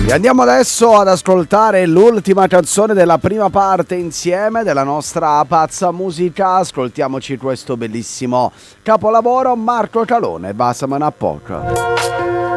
E andiamo adesso ad ascoltare l'ultima canzone della prima parte insieme della nostra pazza musica. Ascoltiamoci questo bellissimo capolavoro, Marco Calone, Basama na poca.